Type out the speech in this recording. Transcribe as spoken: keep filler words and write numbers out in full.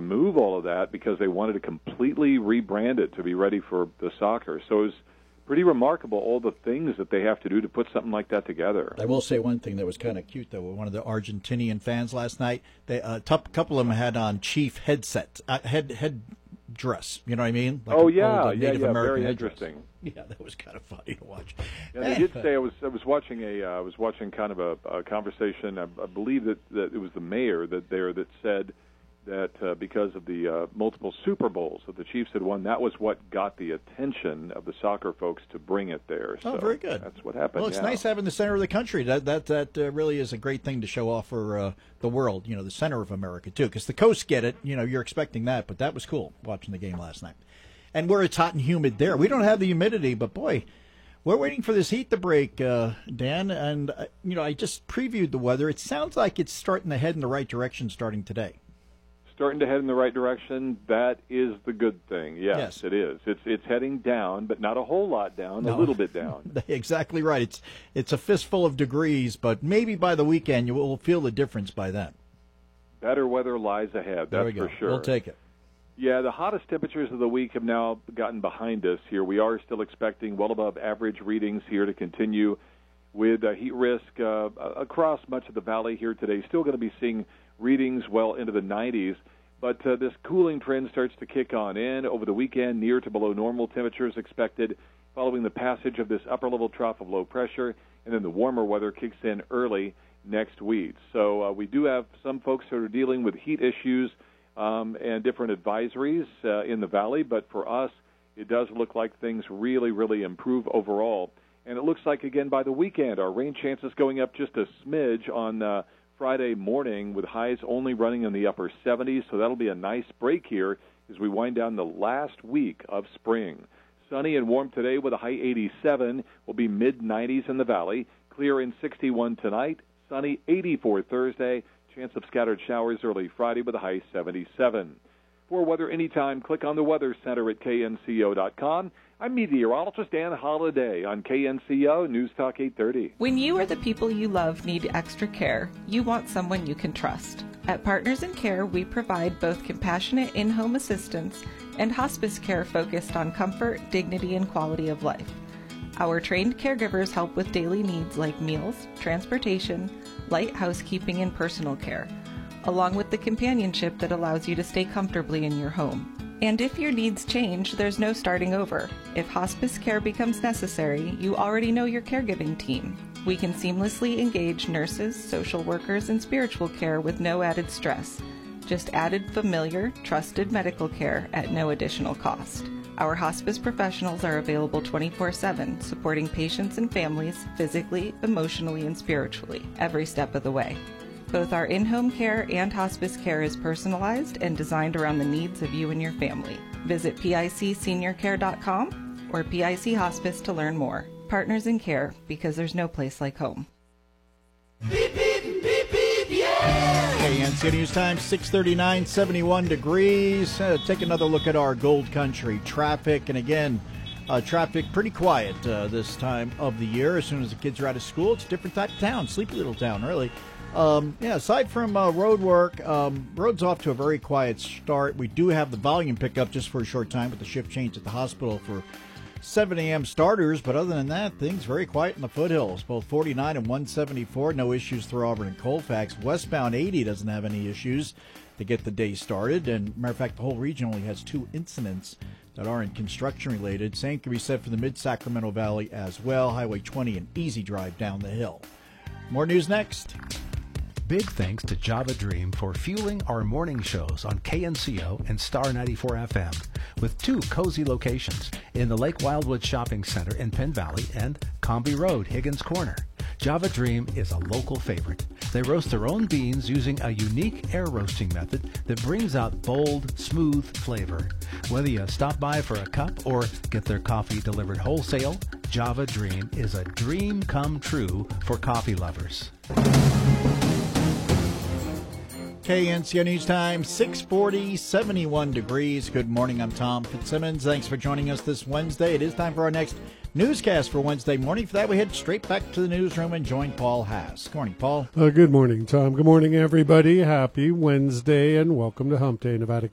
remove all of that because they wanted to completely rebrand it to be ready for the soccer. So it was pretty remarkable, all the things that they have to do to put something like that together. I will say one thing that was kind of cute, though. One of the Argentinian fans last night, they, a t- couple of them had on Chief headset, uh, head head dress. You know what I mean? Like oh, an yeah, old, uh, yeah, Native yeah, American very headdress. interesting. Yeah, that was kind of funny to watch. Yeah, they did say I was I was watching a uh, I was watching kind of a, a conversation. I, I believe that, that it was the mayor that there that said that uh, because of the uh, multiple Super Bowls that the Chiefs had won, that was what got the attention of the soccer folks to bring it there. Oh, so very good. That's what happened. Well, it's yeah. nice having the center of the country. That that that uh, really is a great thing to show off for uh, the world. You know, the center of America too, because the coasts get it. You know, you're expecting that, but that was cool watching the game last night. And where it's hot and humid there, we don't have the humidity, but boy. We're waiting for this heat to break, uh, Dan, and, uh, you know, I just previewed the weather. It sounds like it's starting to head in the right direction starting today. Starting to head in the right direction, that is the good thing. Yes, yes. it is. It's it's heading down, but not a whole lot down, no. a little bit down. Exactly right. It's it's a fistful of degrees, but maybe by the weekend you will feel the difference by then. Better weather lies ahead, there that's we go. for sure. We'll take it. Yeah, the hottest temperatures of the week have now gotten behind us here. We are still expecting well above average readings here to continue with uh, heat risk uh, across much of the valley here today. Still going to be seeing readings well into the nineties, but uh, this cooling trend starts to kick on in over the weekend, near to below normal temperatures expected following the passage of this upper-level trough of low pressure, and then the warmer weather kicks in early next week. So uh, we do have some folks who are dealing with heat issues Um, and different advisories uh, in the valley, but for us, it does look like things really, really improve overall. And it looks like, again, by the weekend, our rain chances going up just a smidge on uh, Friday morning with highs only running in the upper seventies, so that'll be a nice break here as we wind down the last week of spring. Sunny and warm today with a high eighty-seven, will be mid nineties in the valley, clear in sixty-one tonight, sunny eighty-four Thursday, chance of scattered showers early Friday with a high seventy-seven. For weather anytime, click on the Weather Center at K N C O dot com. I'm meteorologist Dan Holliday on K N C O News Talk eight thirty. When you or the people you love need extra care, you want someone you can trust. At Partners in Care, we provide both compassionate in-home assistance and hospice care focused on comfort, dignity, and quality of life. Our trained caregivers help with daily needs like meals, transportation, light housekeeping, and personal care, along with the companionship that allows you to stay comfortably in your home. And if your needs change, there's no starting over. If hospice care becomes necessary, you already know your caregiving team. We can seamlessly engage nurses, social workers, and spiritual care with no added stress. Just added familiar, trusted medical care at no additional cost. Our hospice professionals are available twenty-four seven, supporting patients and families physically, emotionally, and spiritually, every step of the way. Both our in-home care and hospice care is personalized and designed around the needs of you and your family. Visit pic senior care dot com or P I C Hospice to learn more. Partners in Care, because there's no place like home. Beep, beep, beep, beep, yeah! K N C O News Time, six thirty-nine, seventy-one degrees. Uh, take another look at our Gold Country traffic. And again, uh, traffic pretty quiet uh, this time of the year. As soon as the kids are out of school, it's a different type of town, sleepy little town, really. Um, yeah, aside from uh, road work, um, road's off to a very quiet start. We do have the volume pickup just for a short time with the shift change at the hospital for seven a.m. starters, but other than that, things very quiet in the foothills. Both forty-nine and one seventy-four, no issues through Auburn and Colfax. Westbound eighty doesn't have any issues to get the day started, and matter of fact, the whole region only has two incidents that aren't construction related. Same can be said for the mid-Sacramento Valley as well. Highway twenty, an easy drive down the hill. More news next. Big thanks to Java Dream for fueling our morning shows on K N C O and Star ninety-four F M, with two cozy locations in the Lake Wildwood Shopping Center in Penn Valley and Comby Road, Higgins Corner. Java Dream is a local favorite. They roast their own beans using a unique air roasting method that brings out bold, smooth flavor. Whether you stop by for a cup or get their coffee delivered wholesale, Java Dream is a dream come true for coffee lovers. K N C O News Time, six forty, seventy-one degrees. Good morning, I'm Tom Fitzsimmons. Thanks for joining us this Wednesday. It is time for our next newscast for Wednesday morning. For that, we head straight back to the newsroom and join Paul Haas. Good morning, Paul. Uh, good morning, Tom. Good morning, everybody. Happy Wednesday, and welcome to Hump Day, Nevada